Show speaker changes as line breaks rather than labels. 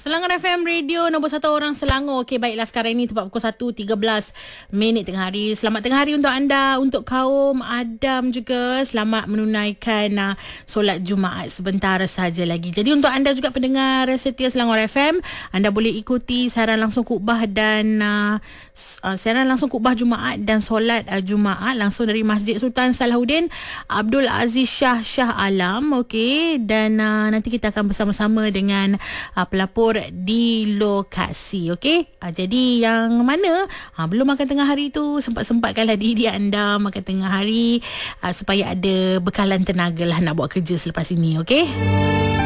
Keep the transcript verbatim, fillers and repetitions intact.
Selangor F M Radio nombor satu orang Selangor. Okey, baiklah, sekarang ini tepat pukul satu tiga belas minit tengah hari. Selamat tengah hari untuk anda, untuk kaum Adam juga. Selamat menunaikan uh, solat Jumaat sebentar saja lagi. Jadi untuk anda juga pendengar setia Selangor F M, anda boleh ikuti siaran langsung khutbah dan uh, uh, siaran langsung khutbah Jumaat dan solat uh, Jumaat langsung dari Masjid Sultan Salahuddin Abdul Aziz Shah Shah Alam. Okey, dan uh, nanti kita akan bersama-sama dengan uh, pelapor di lokasi. Okey, uh, jadi yang mana uh, belum makan tengah hari tu, sempat-sempatkanlah diri anda makan tengah hari uh, supaya ada bekalan tenaga lah nak buat kerja selepas ini. Okey.